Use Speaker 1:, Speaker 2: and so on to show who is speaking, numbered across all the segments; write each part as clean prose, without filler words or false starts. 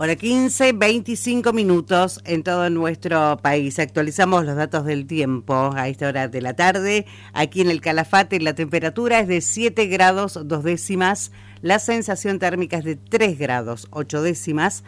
Speaker 1: Hora 15, 25 minutos en todo nuestro país. Actualizamos los datos del tiempo a esta hora de la tarde. Aquí en el Calafate la temperatura es de 7 grados 2 décimas. La sensación térmica es de 3 grados 8 décimas.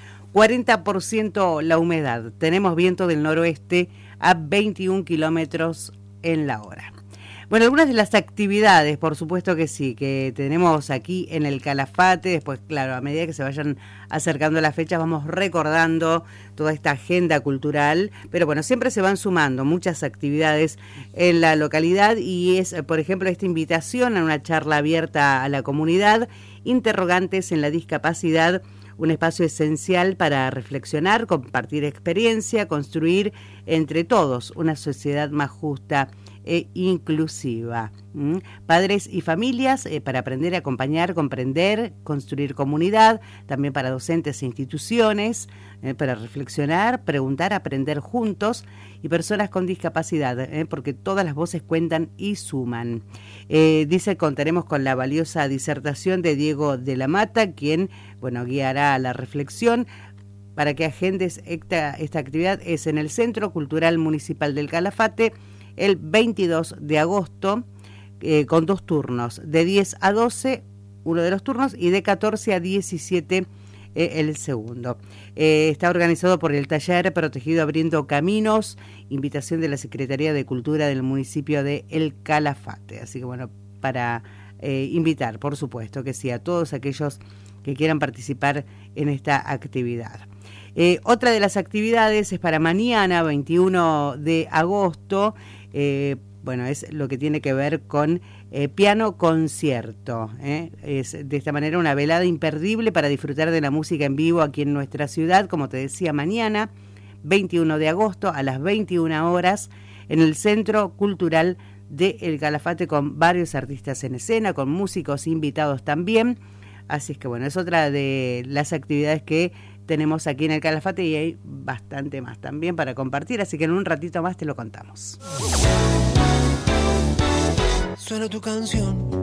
Speaker 1: 40% la humedad. Tenemos viento del noroeste a 21 kilómetros en la hora. Bueno, algunas de las actividades, por supuesto que sí, que tenemos aquí en el Calafate. Después, claro, a medida que se vayan acercando las fechas, vamos recordando toda esta agenda cultural. Pero bueno, siempre se van sumando muchas actividades en la localidad y es, por ejemplo, esta invitación a una charla abierta a la comunidad, interrogantes en la discapacidad, un espacio esencial para reflexionar, compartir experiencia, construir entre todos una sociedad más justa e inclusiva. Padres y familias para aprender, acompañar, comprender, construir comunidad, también para docentes e instituciones, para reflexionar, preguntar, aprender juntos, y personas con discapacidad, porque todas las voces cuentan y suman. Dice, contaremos con la valiosa disertación de Diego de la Mata, quien, guiará la reflexión. Para que agendes esta actividad es en el Centro Cultural Municipal del Calafate, el 22 de agosto, con 2 turnos, de 10 a 12, uno de los turnos, y de 14 a 17, el segundo. Está organizado por el Taller Protegido Abriendo Caminos, invitación de la Secretaría de Cultura del municipio de El Calafate. Así que para invitar, por supuesto que sí, a todos aquellos que quieran participar en esta actividad. Otra de las actividades es para mañana, 21 de agosto, es lo que tiene que ver con piano concierto. Es de esta manera una velada imperdible para disfrutar de la música en vivo aquí en nuestra ciudad, como te decía, mañana, 21 de agosto, a las 21 horas, en el Centro Cultural de El Calafate, con varios artistas en escena, con músicos invitados también. Así es que es otra de las actividades que tenemos aquí en el Calafate, y hay bastante más también para compartir, así que en un ratito más te lo contamos.
Speaker 2: Suena tu canción